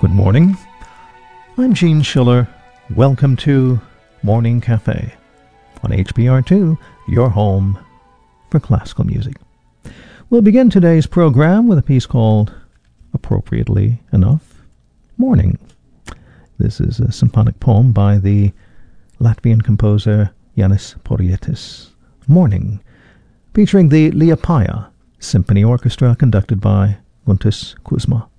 Good morning. I'm Gene Schiller. Welcome to Morning Cafe on HBR2, your home for classical music. We'll begin today's program with a piece called, appropriately enough, Morning. This is a symphonic poem by the Latvian composer Jānis Porietis. Morning, featuring the Liepāja Symphony Orchestra conducted by Guntis Kuzma.